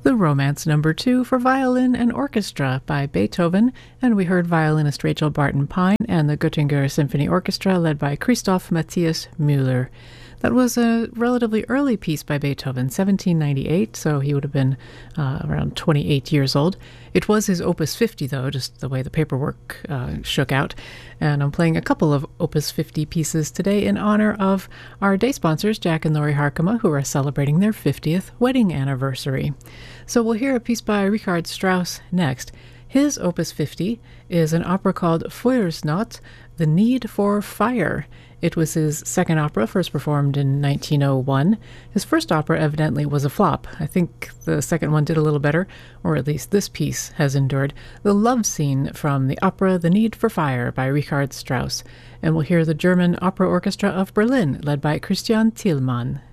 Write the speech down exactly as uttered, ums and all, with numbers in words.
the Romance Number Two for Violin and Orchestra by Beethoven, and we heard violinist Rachel Barton-Pine and the Göttinger Symphony Orchestra led by Christoph Matthias Müller. That was a relatively early piece by Beethoven, seventeen ninety-eight, so he would have been uh, around twenty-eight years old. It was his Opus fifty, though, just the way the paperwork uh, shook out. And I'm playing a couple of Opus fifty pieces today in honor of our day sponsors, Jack and Lori Harkema, who are celebrating their fiftieth wedding anniversary. So we'll hear a piece by Richard Strauss next. His Opus fifty is an opera called Feuersnot, The Need for Fire. It was his second opera, first performed in nineteen oh one. His first opera evidently was a flop. I think the second one did a little better, or at least this piece has endured. The love scene from the opera The Need for Fire by Richard Strauss. And we'll hear the German Opera Orchestra of Berlin, led by Christian Thielmann.